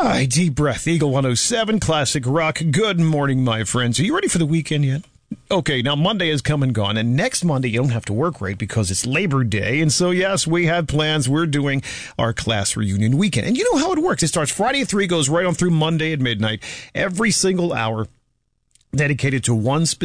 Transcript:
Deep breath. Eagle 107, classic rock. Good morning, my friends. Are you ready for the weekend yet? Okay, now Monday has come and gone, and next Monday you don't have to work, right, because it's Labor Day. And so, yes, we have plans. We're doing our class reunion weekend. And you know how it works. It starts Friday at 3, goes right on through Monday at midnight. Every single hour dedicated to one specific